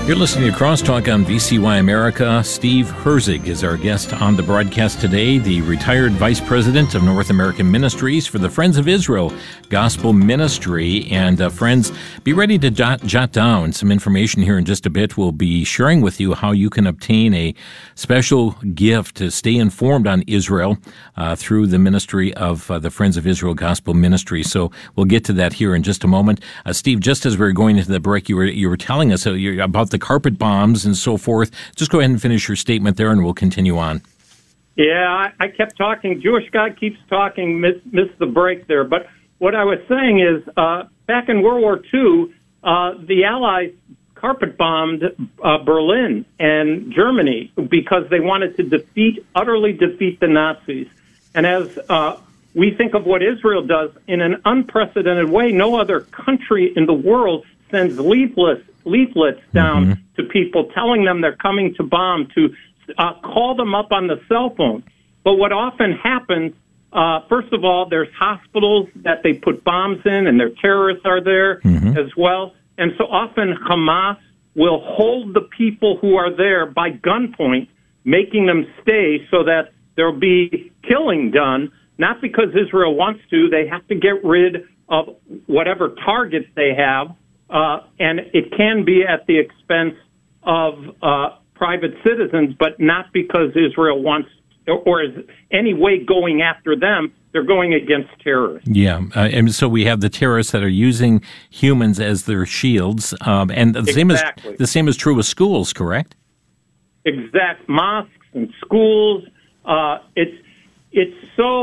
You're listening to Crosstalk on VCY America. Steve Herzig is our guest on the broadcast today, the retired Vice President of North American Ministries for the Friends of Israel Gospel Ministry. And friends, be ready to jot down some information here in just a bit. We'll be sharing with you how you can obtain a special gift to stay informed on Israel through the ministry of the Friends of Israel Gospel Ministry. So we'll get to that here in just a moment. Steve, just as we were going into the break, you were telling us about the carpet bombs and so forth. Just go ahead and finish your statement there, and we'll continue on. Yeah, I kept talking. Jewish guy keeps talking, missed the break there. But what I was saying is, back in World War II, the Allies carpet bombed Berlin and Germany because they wanted to utterly defeat the Nazis. And as we think of what Israel does in an unprecedented way, no other country in the world sends leaflets down to people telling them they're coming to bomb, to call them up on the cell phone. But what often happens, first of all, there's hospitals that they put bombs in, and their terrorists are there as well. And so often Hamas will hold the people who are there by gunpoint, making them stay so that there'll be killing done, not because Israel wants to. They have to get rid of whatever targets they have. And it can be at the expense of private citizens, but not because Israel wants or is any way going after them. They're going against terrorists. Yeah, and so we have the terrorists that are using humans as their shields, and the same is true with schools, correct? Exact mosques and schools. It's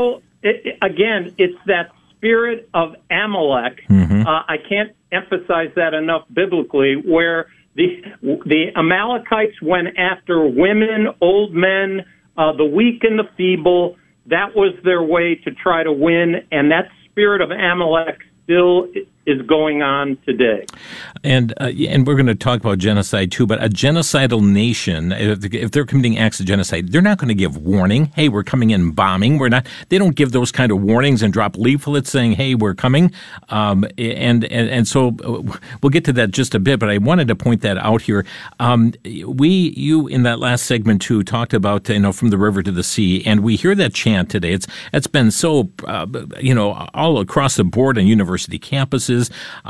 that spirit of Amalek. I can't emphasize that enough biblically, where the Amalekites went after women, old men, the weak and the feeble. That was their way to try to win, and that spirit of Amalek still is going on today. And we're going to talk about genocide too, but a genocidal nation, if they're committing acts of genocide, they're not going to give warning, hey, we're coming in bombing. They don't give those kind of warnings and drop leaflets saying, hey, we're coming. And so we'll get to that just a bit, but I wanted to point that out here. You in that last segment too talked about, from the river to the sea, and we hear that chant today. It's been so, all across the board on university campuses,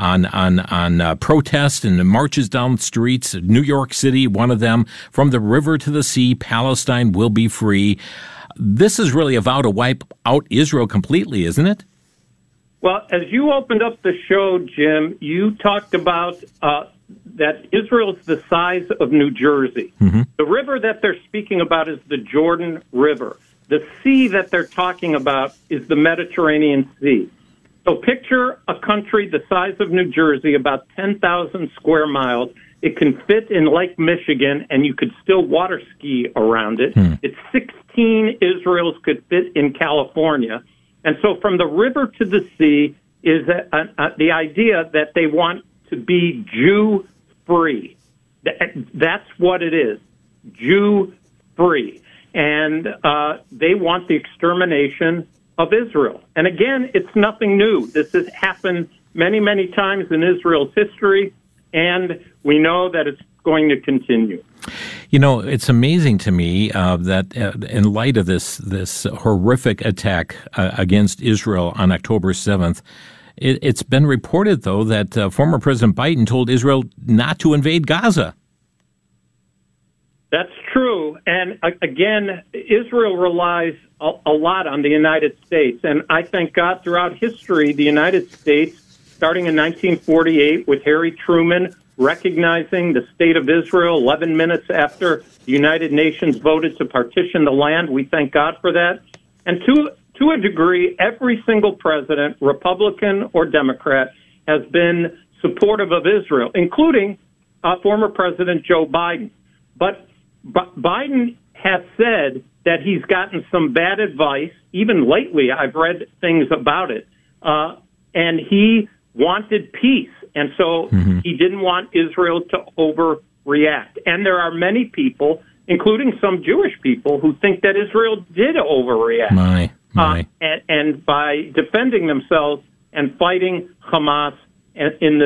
on protests and marches down the streets. New York City, one of them, from the river to the sea, Palestine will be free. This is really a vow to wipe out Israel completely, isn't it? Well, as you opened up the show, Jim, you talked about that Israel's the size of New Jersey. The river that they're speaking about is the Jordan River. The sea that they're talking about is the Mediterranean Sea. So picture a country the size of New Jersey, about 10,000 square miles. It can fit in Lake Michigan, and you could still water ski around it. It's 16 Israels could fit in California. And so from the river to the sea is the idea that they want to be Jew-free. That's what it is, Jew-free. And they want the extermination of Israel. And again, it's nothing new. This has happened many, many times in Israel's history, and we know that it's going to continue. It's amazing to me that in light of this horrific attack against Israel on October 7th, it's been reported, though, that former President Biden told Israel not to invade Gaza. That's true. And again, Israel relies a lot on the United States. And I thank God throughout history, the United States, starting in 1948 with Harry Truman, recognizing the state of Israel 11 minutes after the United Nations voted to partition the land. We thank God for that. And to a degree, every single president, Republican or Democrat, has been supportive of Israel, including former President Joe Biden. But Biden has said that he's gotten some bad advice. Even lately, I've read things about it. And he wanted peace. And so he didn't want Israel to overreact. And there are many people, including some Jewish people, who think that Israel did overreact. And by defending themselves and fighting Hamas in the